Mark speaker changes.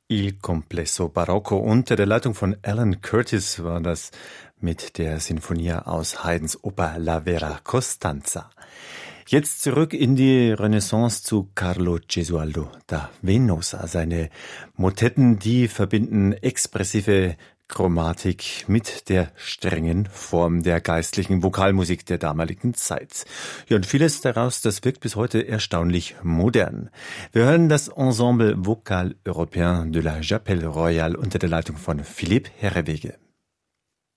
Speaker 1: Il Complesso Barocco unter der Leitung von Alan Curtis war das mit der Sinfonia aus Haydns Oper La Vera Costanza. Jetzt zurück in die Renaissance zu Carlo Gesualdo da Venosa. Seine Motetten, die verbinden expressive Chromatik mit der strengen Form der geistlichen Vokalmusik der damaligen Zeit. Ja, und vieles daraus, das wirkt bis heute erstaunlich modern. Wir hören das Ensemble Vocal Européen de la Chapelle Royale unter der Leitung von Philippe Herreweghe.